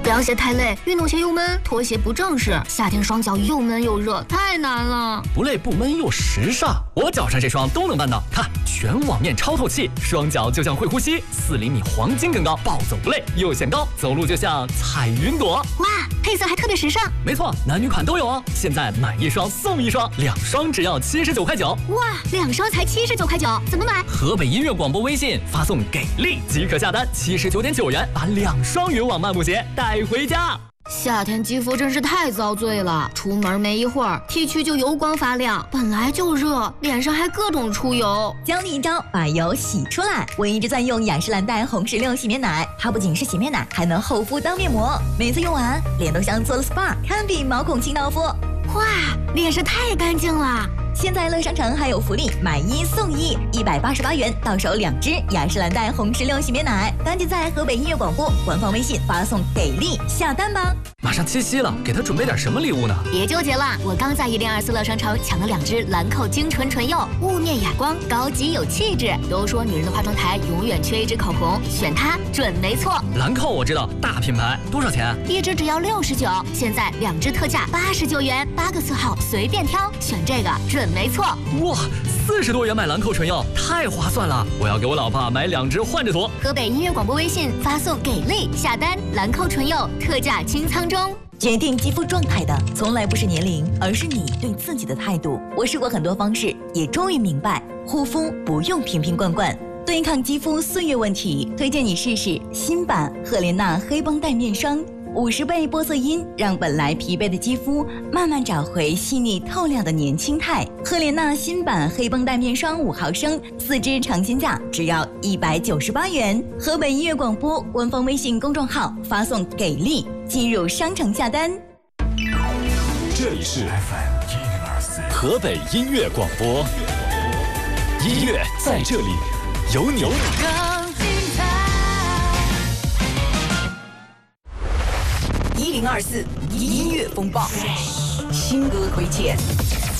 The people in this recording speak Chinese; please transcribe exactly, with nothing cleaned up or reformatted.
凉鞋太累，运动鞋又闷，拖鞋不正式，夏天双脚又闷又热，太难了。 不累不闷又时尚，我脚上这双都能办到。看，全网面超透气，双脚就像会呼吸，四厘米黄金更高，暴走不累，又显高，走路就像彩云朵。 哇，配色还特别时尚。 没错，男女款都有哦。现在买一双送一双，两双只要七十九块九。 哇，两双才七十九块九，怎么买？ 河北音乐广播微信发送给力即可下单，七十九点九元把两双云网漫步鞋带回家。 夏天肌肤真是太遭罪了，出门没一会儿 T 区就油光发亮，本来就热，脸上还各种出油。 教你一招把油洗出来，我一直在用雅诗兰黛红石榴洗面奶，它不仅是洗面奶，还能厚敷当面膜，每次用完脸都像做了 S P A， 堪比毛孔清道夫。 哇，脸是太干净了。 现在乐商城还有福利，买一送一，一百八十八元到手两支雅诗兰黛红石榴洗面奶，赶紧在河北音乐广播官方微信发送给力下单吧！ 马上七夕了，给他准备点什么礼物呢？ 别纠结了，我刚在一零二四乐商城抢了两支兰蔻精纯唇釉，雾面哑光，高级有气质。都说女人的化妆台永远缺一支口红，选它准没错。 兰蔻我知道，大品牌，多少钱？ 一支只要六十九，现在两支特价八十九元，八个色号随便挑，选这个准没错。 哇，四十多元买兰蔻唇釉，太划算了！我要给我老婆买两支换着涂。 河北音乐广播微信发送给力下单，兰蔻唇釉特价清仓中。 决定肌肤状态的从来不是年龄，而是你对自己的态度。我试过很多方式，也终于明白，护肤不用瓶瓶罐罐。对抗肌肤岁月问题，推荐你试试新版赫莲娜黑绷带面霜。五十倍玻色因让本来疲惫的肌肤慢慢找回细腻透亮的年轻态。赫莲娜新版黑绷带面霜五毫升，四支尝鲜价只要一百九十八元。河北音乐广播官方微信公众号发送给力，进入商城下单。 这里是 F M 一零二四河北音乐广播，音乐在这里，有你。 一零二四音乐风暴，新歌推荐。